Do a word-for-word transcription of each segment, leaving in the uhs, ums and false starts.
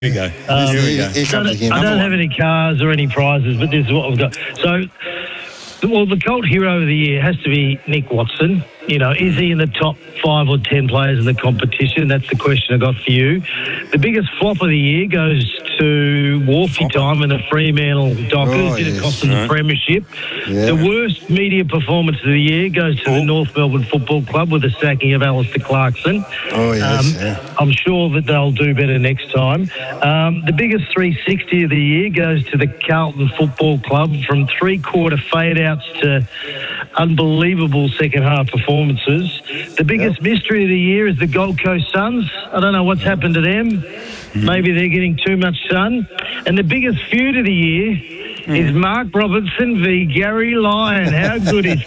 Here we go. Um, Here we go. I don't, I don't have any cars or any prizes, but this is what we've got. So, well, the cult hero of the year has to be Nick Watson. You know, is he in the top five or ten players in the competition? That's the question I got for you. The biggest flop of the year goes to Wolfie time and the Fremantle Dockers. Oh, Did it yes. cost them Right. the premiership? Yeah. The worst media performance of the year goes to the North Melbourne Football Club with the sacking of Alistair Clarkson. Oh, yes, Um, yeah. I'm sure that they'll do better next time. Um, the biggest three sixty of the year goes to the Carlton Football Club, from three-quarter fade-outs to unbelievable second-half performances. The biggest mystery of the year is the Gold Coast Suns. I don't know what's happened to them. Maybe they're getting too much sun. And the biggest feud of the year is Mark Robinson v Gary Lyon. How good is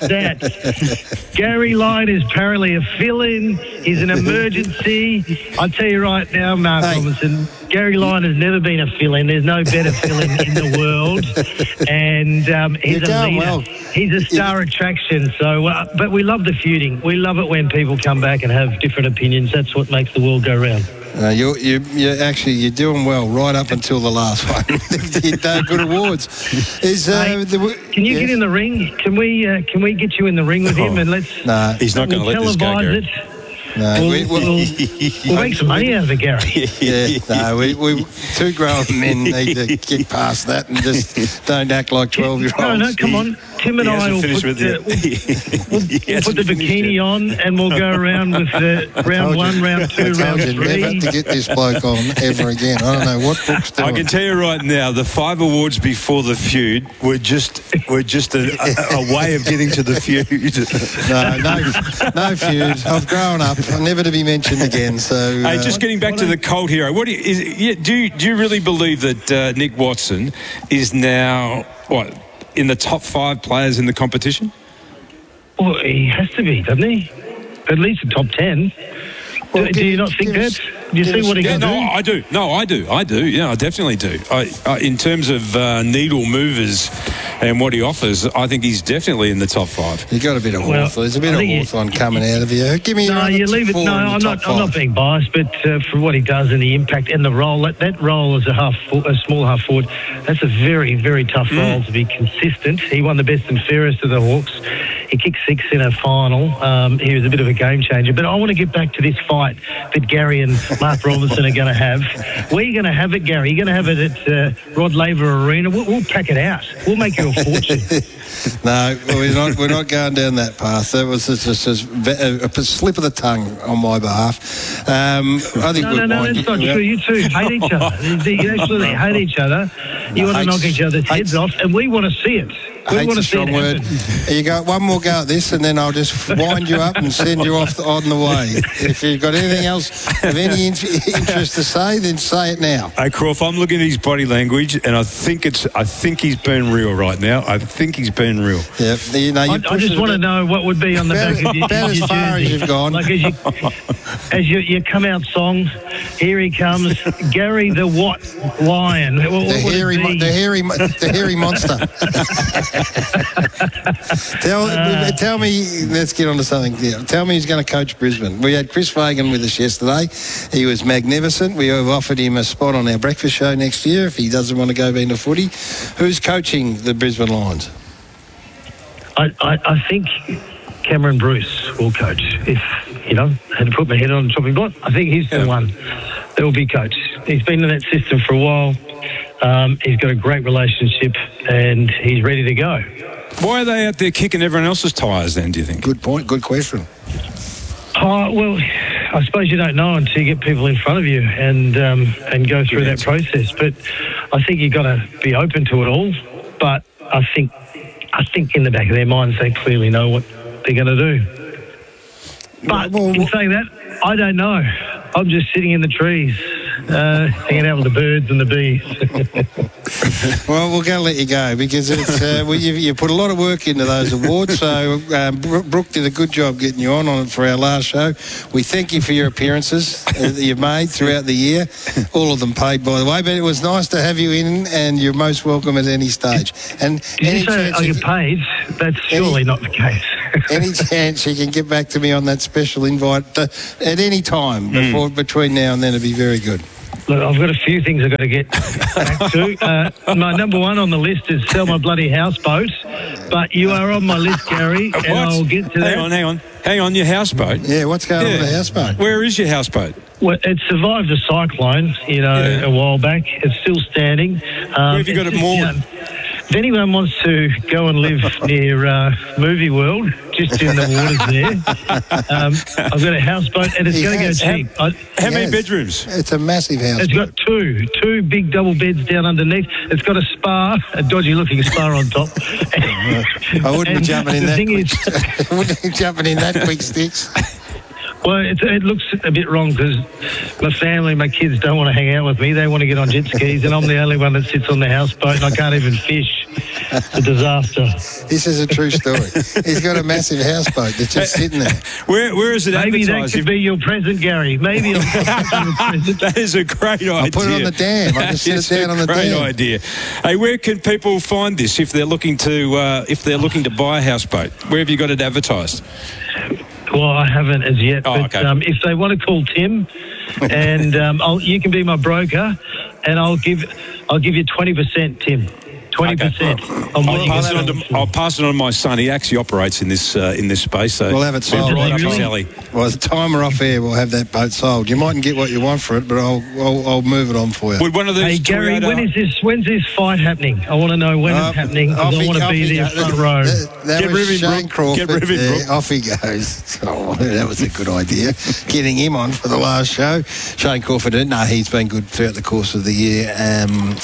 that? Gary Lyon is apparently a fill-in. He's an emergency. I tell you right now, Mark Hey. Robinson, Gary Lyon has never been a fill-in. There's no better fill-in in the world. And um, he's You're a going leader. well. He's a star attraction. So, uh, but we love the feuding. We love it when people come back and have different opinions. That's what makes the world go round. No, you're, you you actually you're doing well right up until the last one. You know, good awards. Is uh, Mate, the, Can you yes? get in the ring? Can we? Uh, can we get you in the ring with him and let's? No, He's not going to we'll let this go, televise Gary. it. no. We'll, we, we'll, we, we'll make some money out of it, Gary. yeah, no. We, we two grown men need to get past that and just don't act like twelve year olds. No, no, come on. Tim and He I will hasn't put, finished uh, with we'll, it. we'll, He we'll put the hasn't finished bikini yet. on and we'll go around with uh, round Told one, you- round two, I told round you never three. to get this bloke on ever again. I don't know what Brooks doing. I can tell you right now, the five awards before the feud were just were just a, a, a way of getting to the feud. No, no, no feud. I've grown up, never to be mentioned again. So, Hey, uh, just getting back to the cult hero. What do you, is, yeah, do you, do you really believe that uh, Nick Watson is now what in the top five players in the competition? Well, he has to be, doesn't he? At least the top ten. Well, do, give- do you not think give that? us- Do you give see us- what he Yeah, can no, do? I do. No, I do. I do. Yeah, I definitely do. I, I, in terms of uh, needle movers and what he offers, I think he's definitely in the top five. you got a bit of Well, Hawthorne. There's a bit I of think you- Hawthorne coming out of you. Give me your No, other you leave it. four No, in the I'm top not. I'm not five. being biased, but uh, for what he does and the impact and the role, that, that role as a half, fo- a small half forward, that's a very, very tough role to be consistent. He won the best and fairest of the Hawks. He kicked six in a final. Um, he was a bit of a game changer. But I want to get back to this fight that Gary and Mark Robinson are going to have. Where are you going to have it, Gary? You're going to have it at uh, Rod Laver Arena. We'll, we'll pack it out. We'll make you a fortune. No, we're not. We're not going down that path. That was just, just, just a, a slip of the tongue on my behalf. Um, I think No, we'll no, no, wind that's it- not true. You two hate each other. You absolutely hate each other. You No, want to knock hate's- each other's heads hate's- off, and we want to see it. We Hate's want a to see it strong word. happen. You go one more go at this, and then I'll just wind you up and send you off on the way. If you've got anything else of any in- interest to say, then say it now. Hey, Croft, I'm looking at his body language, and I think it's. I think he's being real right now. I think he's being real. Yeah, you know, you I, I push just it want a to bit- know what would be on the About- back of your, about as your far as jersey. you've gone. Like as you, as you, you come out song, here he comes, Gary the what lion? What, what The would it hairy, mo- be? the hairy, mo- the hairy monster. tell, Uh, tell me. Let's get on to something. Yeah, tell me who's going to coach Brisbane. We had Chris Fagan with us yesterday. He was magnificent. We have offered him a spot on our breakfast show next year if he doesn't want to go into footy. Who's coaching the Brisbane Lions? I, I, I think Cameron Bruce will coach. If you know, had to put my head on the chopping block, I think he's the Yeah. one that will be coach. He's been in that system for a while. Um, he's got a great relationship, and he's ready to go. Why are they out there kicking everyone else's tyres then, do you think? Good point. Good question. Oh, well, I suppose you don't know until you get people in front of you and um, and go through that process. But I think you've got to be open to it all. But I think I think in the back of their minds they clearly know what they're going to do. But Well, in well- saying that, I don't know. I'm just sitting in the trees, uh, hanging out with the birds and the bees. Well, we're going to let you go because it's, uh, well, you, you put a lot of work into those awards. So um, Brooke Brooke did a good job getting you on, on for our last show. We thank you for your appearances uh, that you've made throughout the year. All of them paid, by the way. But it was nice to have you in, and you're most welcome at any stage. And Did any you say chance I you get paid? That's surely not the case. any chance you can get back to me on that special invite uh, at any time before between now and then, it'd be very good. Look, I've got a few things I've got to get back to. Uh, my number one on the list is sell my bloody houseboat, but you are on my list, Gary, and What? I'll get to that. Hang on, hang on. Hang on, your houseboat? Yeah, what's going Yeah. on with the houseboat? Where is your houseboat? Well, it survived a cyclone, you know, Yeah. a while back. It's still standing. Um, Where have you got it's it just, moored? you know, if anyone wants to go and live near uh, Movie World, just in the waters there, um, I've got a houseboat and it's He going to go has. cheap. I, How many Yes. bedrooms? It's a massive house. It's got two, two big double beds down underneath. It's got a spa, a dodgy-looking spa on top. I wouldn't be And jumping in the that thing quick. is- I wouldn't be jumping in that quick, Sticks. Well, it, it looks a bit wrong because my family, my kids don't want to hang out with me. They want to get on jet skis, and I'm the only one that sits on the houseboat, and I can't even fish. It's a disaster. This is a true story. He's got a massive houseboat that's just sitting there. Where Where is it Maybe that advertised? could be your present, Gary. Maybe I'm present. That is a great idea. I'll put it on the dam. I'll just That sit it is down a on the great dam. idea. Hey, where can people find this if they're looking to uh, if they're looking to buy a houseboat? Where have you got it advertised? Well, I haven't as yet, Oh, but okay. um, if they want to call Tim, and um, I'll, you can be my broker, and I'll give I'll give you twenty percent, Tim. Twenty percent on what I'll you pass, it can on sell to, it for. I'll pass it on to my son. He actually operates in this uh, in this space. So We'll have it sold. Right up his Really? alley. Well, the time we're off air, we'll have that boat sold. You mightn't get what you want for it, but I'll I'll, I'll move it on for you. Would one of these Hey Gary, Toyota- when is this? When's this fight happening? I want to know when Uh, it's happening. 'Cause off I he- want to off be he there go- front row. That, that Get was rid of him, Shane Brooke. Crawford. Get rid of him, there. Brooke. Off he goes. Oh, that was a good idea. Getting him on for the last show. Shane Crawford, no, he's been good throughout the course of the year, um,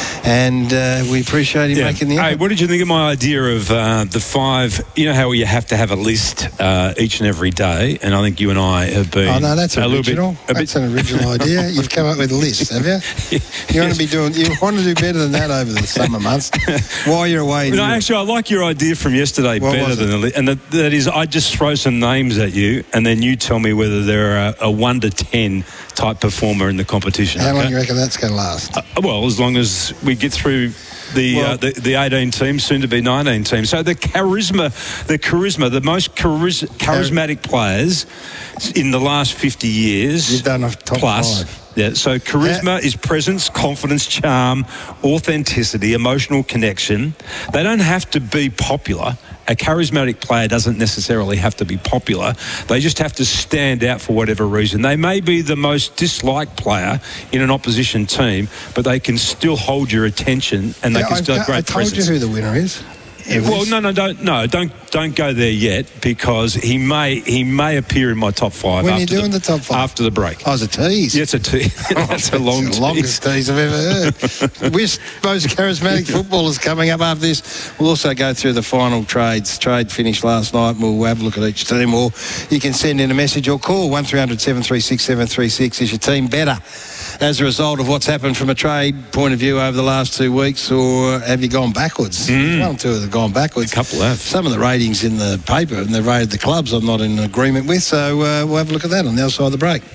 and uh, we appreciate him Yeah. making the Hey, effort. what did you think of my idea of uh, the five? You know how you have to have a list uh, each and every day, and I think you and I have been. Oh no, that's a little original. bit. A That's bit an original idea. You've come up with a list, have you? You want to be doing. You want to do better than that over the summer months while you're away. in No, Europe. actually, I like your idea from yesterday What better was than it? the list. And that, that is, I just throw some names at you, and then you tell me whether they're a, a one to ten type performer in the competition. How long okay? do you reckon that's going to last? Uh, well, as long as we get through the, Well- uh, the the eighteen teams, soon to be nineteen teams. So the charisma, the charisma, the most charis- charismatic players in the last fifty years. You've done a top plus. five. Yeah, so charisma is presence, confidence, charm, authenticity, emotional connection. They don't have to be popular. A charismatic player doesn't necessarily have to be popular. They just have to stand out for whatever reason. They may be the most disliked player in an opposition team, but they can still hold your attention and they Yeah, can I've still have got- I great told presence. you who the winner is. Well, no, no, don't, no, don't, don't go there yet because he may, he may appear in my top five. When after you're doing the top five? after the break. Oh, it's a tease. Yeah, it's a two. That's a long It's the longest tease I've ever heard. With most charismatic footballers coming up after this. We'll also go through the final trades. Trade finished last night. We'll have a look at each team. Or you can send in a message or call one three hundred seven three six seven three six. Is your team better as a result of what's happened from a trade point of view over the last two weeks, or have you gone backwards? Mm. One or two have gone backwards. A couple have. Some of the ratings in the paper and they've rated the clubs I'm not in agreement with. So uh, we'll have a look at that on the other side of the break.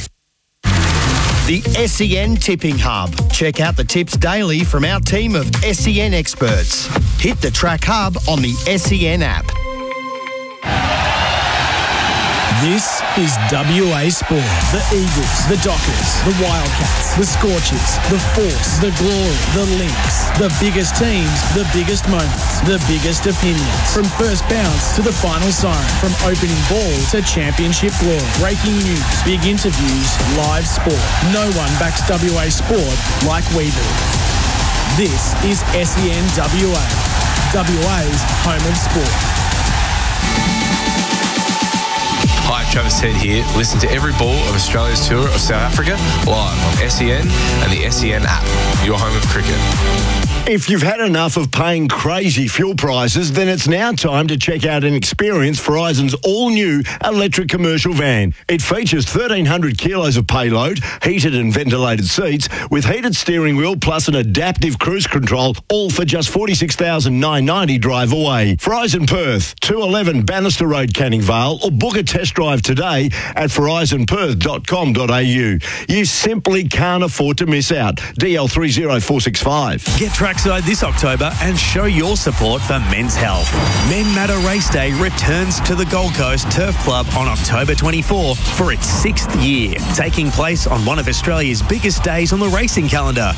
The S E N Tipping Hub. Check out the tips daily from our team of S E N experts. Hit the Track Hub on the S E N app. This is W A Sport. The Eagles, the Dockers, the Wildcats, the Scorchers, the Force, the Glory, the Lynx. The biggest teams, the biggest moments, the biggest opinions. From first bounce to the final siren. From opening ball to championship glory. Breaking news, big interviews, live sport. No one backs W A Sport like we do. This is S E N W A. W A's home of sport. Hi, Travis Head here. Listen to every ball of Australia's tour of South Africa live on S E N and the S E N app, your home of cricket. If you've had enough of paying crazy fuel prices, then it's now time to check out and experience Verizon's all-new electric commercial van. It features thirteen hundred kilos of payload, heated and ventilated seats, with heated steering wheel plus an adaptive cruise control, all for just forty-six thousand nine hundred ninety drive away. Verizon Perth, two eleven Bannister Road, Canning Vale, or book a test drive drive today at verizon perth dot com dot a u. You simply can't afford to miss out. D L three zero four six five. Get trackside this October and show your support for men's health. Men Matter Race Day returns to the Gold Coast Turf Club on October twenty-fourth for its sixth year, taking place on one of Australia's biggest days on the racing calendar.